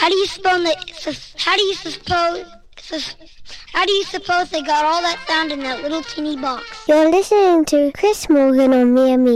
How do you suppose they got all that sound in that little teeny box? You're listening to Chris Morgan on Mere Me.